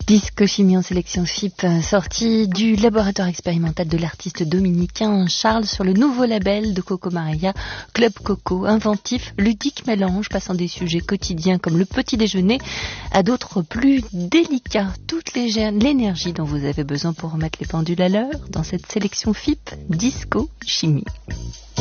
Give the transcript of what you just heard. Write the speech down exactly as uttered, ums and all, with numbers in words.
Disco Chimie en sélection F I P, sorti du laboratoire expérimental de l'artiste dominicain Charles sur le nouveau label de Coco Maria, Club Coco. Inventif, ludique mélange, passant des sujets quotidiens comme le petit déjeuner à d'autres plus délicats. Toute l'énergie dont vous avez besoin pour remettre les pendules à l'heure dans cette sélection F I P, Disco Chimie.